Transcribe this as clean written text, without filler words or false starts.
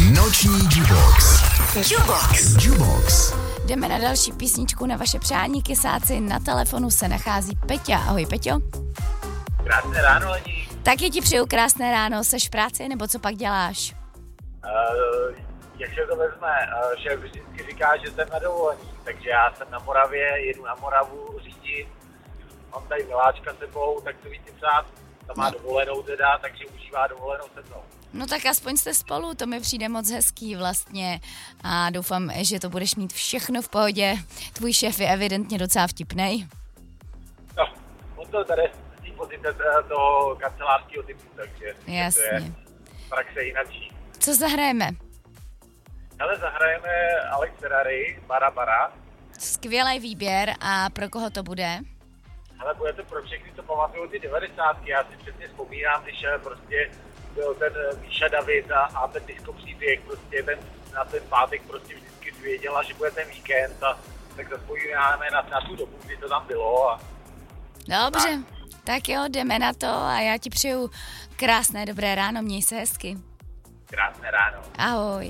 Noční Jubox. Jubox. Jdeme na další písničku na vaše přání, kysáci. Na telefonu se nachází Peťa. Ahoj, Peťo. Krásné ráno, Lení. Taky ti přeju krásné ráno. Seš v práci, nebo co pak děláš? Jak se to vezme, šéf vždycky říká, že jsem na dovolení, takže já jsem na Moravě, jedu na Moravu řídit, mám tady miláčka sebou, tak to víte psát, ta má dovolenou teda, takže užívá dovolenou se mnou. No tak aspoň jste spolu, to mi přijde moc hezký vlastně a doufám, že to budeš mít všechno v pohodě. Tvůj šéf je evidentně docela vtipnej. No, on to tady z té pozice toho kancelářského typu, takže jasně. To je praxe jinačí. Co zahrajeme? Ale zahrajeme Alex Ferrari, Bara. Skvělý výběr a pro koho to bude? Ale bude to pro všechny, co pamatují ty 90. Já si přesně vzpomínám, když prostě byl ten Míša David a ten disco příběh, prostě na ten pátek prostě vždycky věděla, že bude ten víkend a tak zapomínáme na tu dobu, kdy to tam bylo. Dobře, tak jo, jdeme na to a já ti přeju krásné dobré ráno, měj se hezky. Krásné ráno. Ahoj.